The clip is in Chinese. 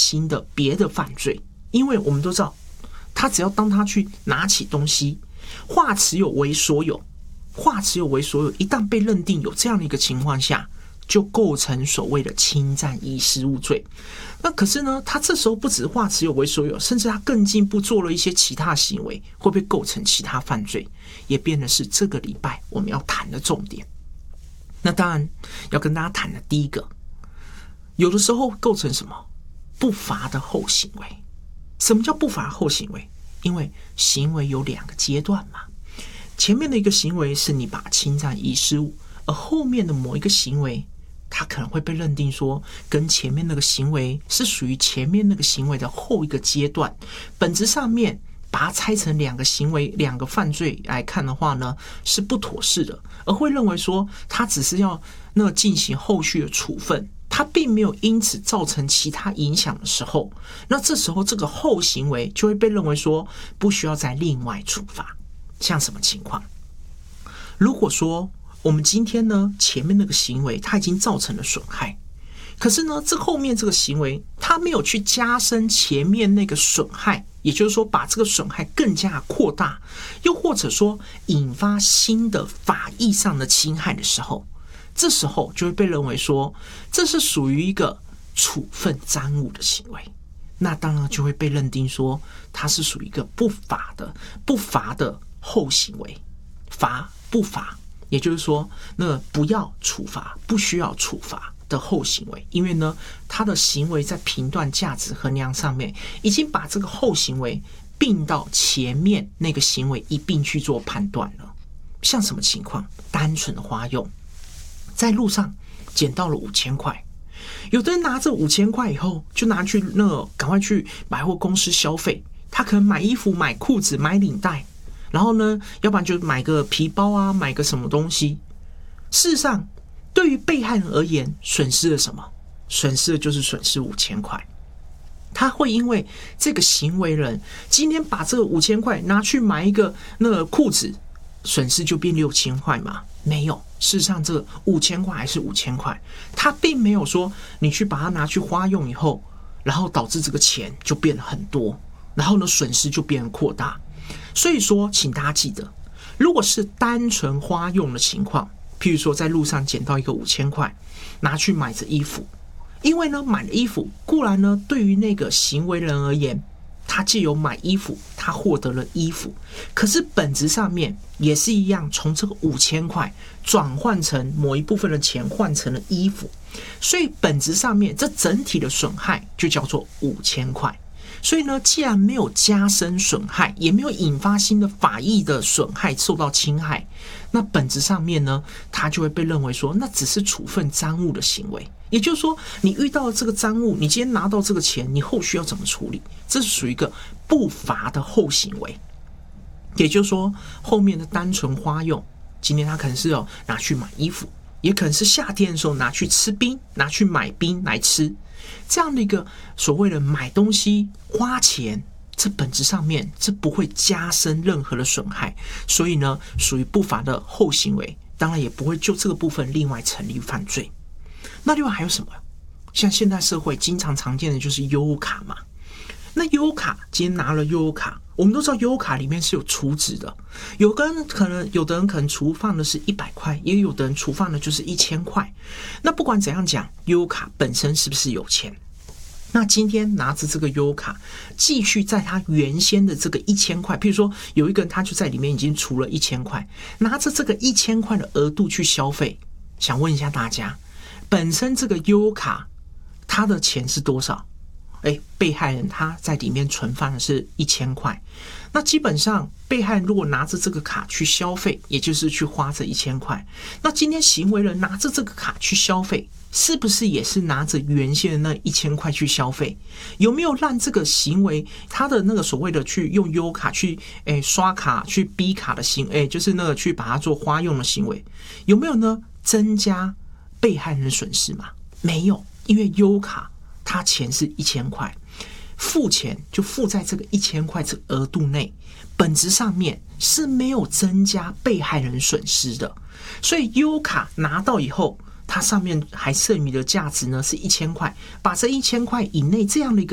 新的别的犯罪。因为我们都知道，他只要当他去拿起东西，化持有为所有，一旦被认定有这样的一个情况下，就构成所谓的侵占遗失物罪。那可是呢，他这时候不止化持有为所有，甚至他更进一步做了一些其他行为，会不会构成其他犯罪，也变得是这个礼拜我们要谈的重点。那当然要跟大家谈的第一个，有的时候构成什么不法的后行为。什么叫不法后行为？因为行为有2个阶段嘛，前面的一个行为是你把侵占遗失物，而后面的某一个行为，它可能会被认定说跟前面那个行为是属于前面那个行为的后一个阶段。本质上面把它拆成2个行为、2个犯罪来看的话呢，是不妥适的，而会认为说它只是要进行后续的处分，它并没有因此造成其他影响的时候，那这时候这个后行为就会被认为说不需要再另外处罚。像什么情况？如果说我们今天呢前面那个行为它已经造成了损害，可是呢这后面这个行为它没有去加深前面那个损害，也就是说把这个损害更加扩大，又或者说引发新的法益上的侵害的时候，这时候就会被认为说这是属于一个处分赃物的行为，那当然就会被认定说它是属于一个不法的后行为。不罚，也就是说不要处罚，不需要处罚的后行为，因为呢他的行为在评断价值衡量上面已经把这个后行为并到前面那个行为一并去做判断了。像什么情况？单纯的花用，在路上捡到了5000块，有的人拿着5000块以后就拿去赶快去百货公司消费，他可能买衣服、买裤子、买领带，然后呢要不然就买个皮包啊，买个什么东西。事实上对于被害人而言，损失了什么？损失的就是损失5000块。他会因为这个行为人今天把这个5000块拿去买一个裤子，损失就变6000块吗？没有，事实上这个5000块还是5000块，他并没有说你去把它拿去花用以后，然后导致这个钱就变得很多，然后呢损失就变得扩大。所以说请大家记得，如果是单纯花用的情况，譬如说在路上捡到一个5000块拿去买着衣服，因为呢买了衣服固然呢对于那个行为人而言，他藉由买衣服他获得了衣服，可是本质上面也是一样，从这个5000块转换成某一部分的钱换成了衣服，所以本质上面这整体的损害就叫做5000块。所以呢既然没有加深损害，也没有引发新的法益的损害受到侵害，那本质上面呢它就会被认为说那只是处分赃物的行为。也就是说你遇到了这个赃物，你今天拿到这个钱，你后续要怎么处理？这是属于一个不罚的后行为。也就是说后面的单纯花用，今天他可能是拿去买衣服，也可能是夏天的时候拿去吃冰，拿去买冰来吃，这样的一个所谓的买东西花钱，这本质上面这不会加深任何的损害，所以呢属于不法的后行为，当然也不会就这个部分另外成立犯罪。那另外还有什么？像现代社会经常常见的就是悠游卡嘛。那悠游卡今天拿了悠游卡，我们都知道悠游卡里面是有储值的，有的人可能储放的是100块，也有的人储放的就是1000块。那不管怎样讲，悠游卡本身是不是有钱？那今天拿着这个悠游卡继续在他原先的这个1000块，譬如说有一个人他就在里面已经储了1000块，拿着这个1000块的额度去消费，想问一下大家，本身这个悠游卡他的钱是多少？被害人他在里面存放的是1000块，那基本上被害人如果拿着这个卡去消费，也就是去花这1000块，那今天行为人拿着这个卡去消费，是不是也是拿着原先的那1000块去消费？有没有让这个行为他的那个所谓的去用悠游卡去刷卡去逼卡的行为，就是那个去把它做花用的行为，有没有呢增加被害人的损失嘛？没有，因为悠游卡他钱是1000块，付钱就付在这个1000块这个额度内，本质上面是没有增加被害人损失的。所以悠游卡拿到以后，它上面还剩余的价值呢是1000块，把这1000块以内这样的一个